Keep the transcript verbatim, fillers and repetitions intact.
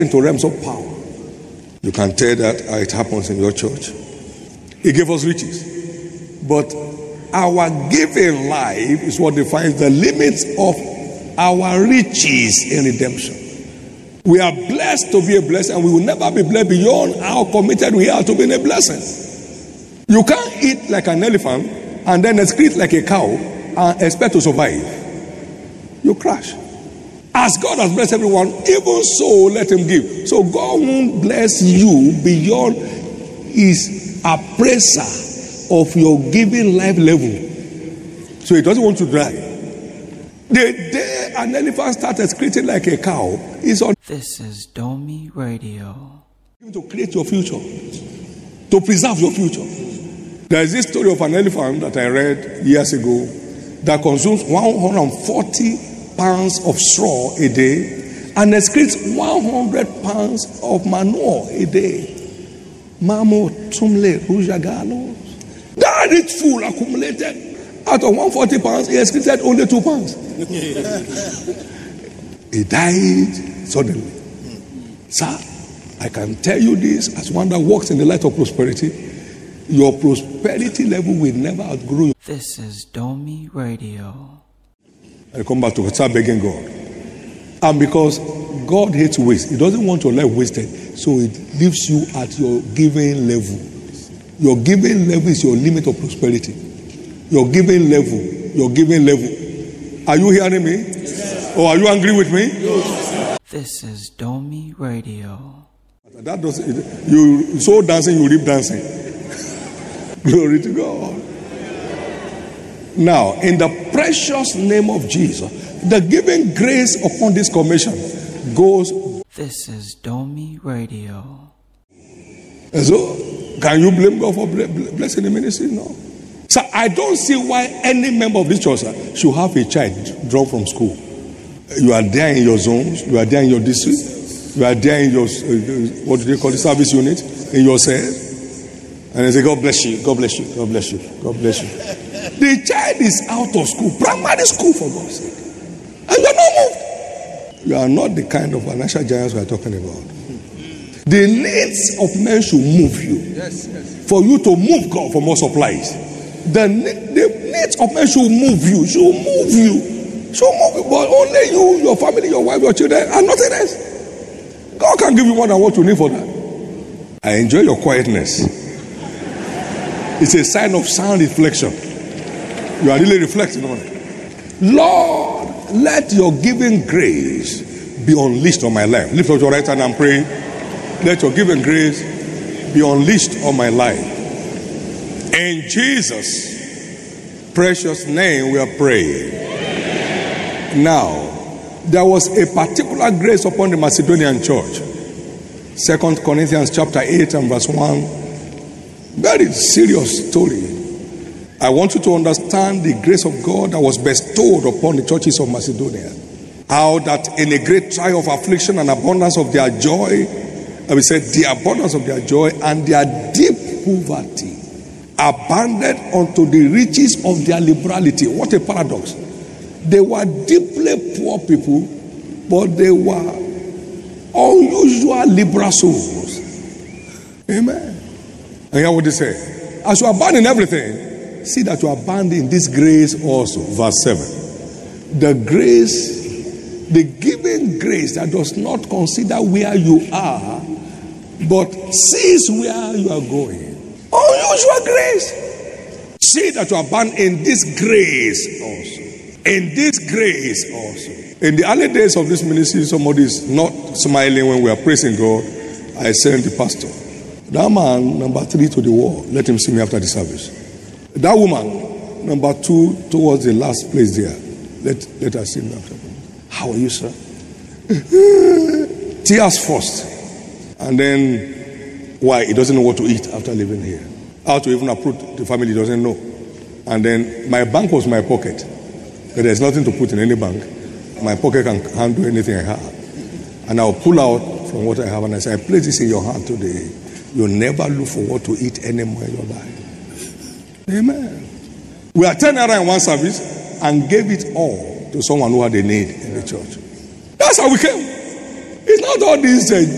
into realms of power. You can tell that how it happens in your church. He gave us riches. But our giving life is what defines the limits of our riches in redemption. We are blessed to be a blessing, and we will never be blessed beyond how committed we are to being a blessing. You can't eat like an elephant and then excrete like a cow and expect to survive. You crash. As God has blessed everyone, even so let him give. So God won't bless you beyond his appraiser of your giving life level. So he doesn't want to die. The day an elephant starts excreting like a cow is on. This is Domi Radio. To create your future, to preserve your future. There is this story of an elephant that I read years ago that consumes one hundred forty pounds of straw a day and excretes one hundred pounds of manure a day. Mamo tumle rujagalo. That is full accumulated. Out of one hundred forty pounds, he excreted only two pounds. He died suddenly. Sir, I can tell you this as one that walks in the light of prosperity. Your prosperity level will never outgrow you. This is Domi Radio. I come back to start begging God. And because God hates waste, he doesn't want your life wasted. So it leaves you at your giving level. Your giving level is your limit of prosperity. Your giving level. Your giving level. Are you hearing me? Yes. Or are you angry with me? Yes. This is Domi Radio. That does you so dancing, you leave dancing. Glory to God. Now, in the precious name of Jesus, the giving grace upon this commission goes. This is Domi Radio. And so, can you blame God for blessing the ministry? No. So, I don't see why any member of this church should have a child drawn from school. You are there in your zones, you are there in your district, you are there in your, uh, what do they call the service unit, in your cell. And they say, God bless you, God bless you, God bless you, God bless you. The child is out of school, primary school for God's sake. And you are not moved. You are not the kind of financial giants we are talking about. The needs of men should move you. Yes, yes. For you to move God for more supplies. The, the needs of men should move you, should move you. Should move you. But only you, your family, your wife, your children, and nothing else. God can give you more than what you need for that. I enjoy your quietness. It's a sign of sound reflection. You are really reflecting on it. Lord, let your giving grace be unleashed on my life. Lift up your right hand and pray. Let your giving grace be unleashed on my life. In Jesus' precious name we are praying. Now, there was a particular grace upon the Macedonian church. Second Corinthians chapter eight and verse one. Very serious story. I want you to understand the grace of God that was bestowed upon the churches of Macedonia. How that in a great trial of affliction and abundance of their joy, I will say the abundance of their joy and their deep poverty abounded unto the riches of their liberality. What a paradox. They were deeply poor people, but they were unusual liberal souls. Amen. And hear what they say. As you abound in everything, see that you abound in this grace also. Verse seven. The grace, the giving grace that does not consider where you are, but sees where you are going. Unusual grace. See that you abound in this grace also. In this grace also. In the early days of this ministry, somebody is not smiling when we are praising God. I send the pastor. That man, number three to the wall, let him see me after the service. That woman, number two, towards the last place there, let, let her see me after. How are you, sir? Tears first. And then, why? He doesn't know what to eat after living here. How to even approach the family, he doesn't know. And then, my bank was my pocket. But there's nothing to put in any bank. My pocket can handle anything I have. And I'll pull out from what I have and I say, I place this in your hand today. You'll never look for what to eat anymore in your life. Amen. We attended around one service and gave it all to someone who had a need in the church. That's how we came. It's not all these uh,